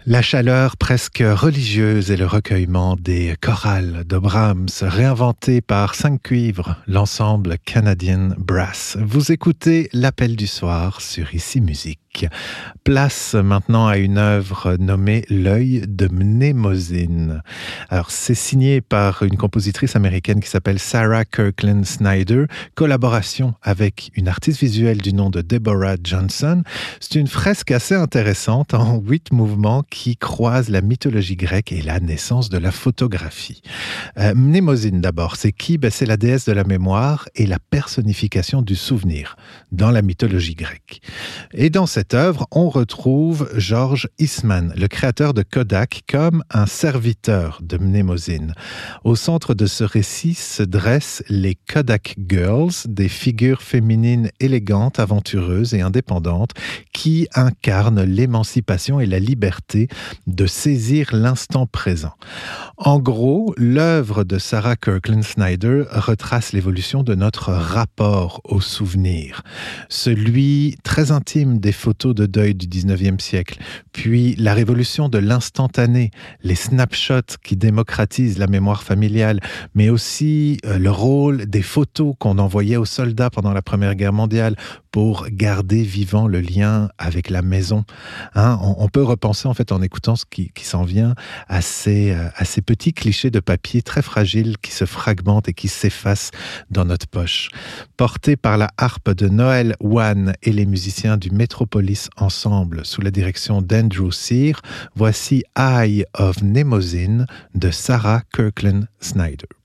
La chaleur presque religieuse et le recueillement des chorales de Brahms, réinventés par 5 cuivres, l'ensemble Canadian Brass. Vous écoutez l'Appel du soir sur Ici Musique. Place maintenant à une œuvre nommée L'œil de Mnemosyne. Alors, c'est signé par une compositrice américaine qui s'appelle Sarah Kirkland Snyder, collaboration avec une artiste visuelle du nom de Deborah Johnson. C'est une fresque assez intéressante en 8 mouvements qui croisent la mythologie grecque et la naissance de la photographie. Mnemosyne d'abord, c'est qui? C'est la déesse de la mémoire et la personnification du souvenir dans la mythologie grecque. Et dans cette œuvre, on retrouve George Eastman, le créateur de Kodak, comme un serviteur de Mnemosyne. Au centre de ce récit se dressent les Kodak Girls, des figures féminines élégantes, aventureuses et indépendantes qui incarnent l'émancipation et la liberté de saisir l'instant présent. En gros, l'œuvre de Sarah Kirkland Snyder retrace l'évolution de notre rapport au souvenir, celui très intime des photos de deuil du 19e siècle, puis la révolution de l'instantané, les snapshots qui démocratisent la mémoire familiale, mais aussi le rôle des photos qu'on envoyait aux soldats pendant la Première Guerre mondiale pour garder vivant le lien avec la maison. On peut repenser en fait en écoutant ce qui s'en vient à ces petits clichés de papier très fragiles qui se fragmentent et qui s'effacent dans notre poche. Portés par la harpe de Noël Wan et les musiciens du Metropolis Ensemble sous la direction d'Andrew Sear, voici Eye of Mnemosyne de Sarah Kirkland Snyder.